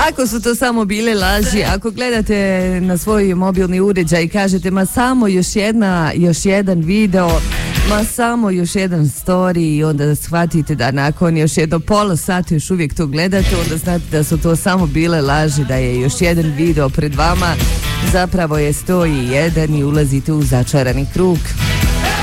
Ako su to samo bile laži, ako gledate na svoj mobilni uređaj i kažete ma samo još jedan video, ma samo još jedan story i onda shvatite da nakon još jedno pola sata još uvijek to gledate, onda znate da su to samo bile laži, da je još jedan video pred vama, zapravo je 101 i ulazite u začarani krug.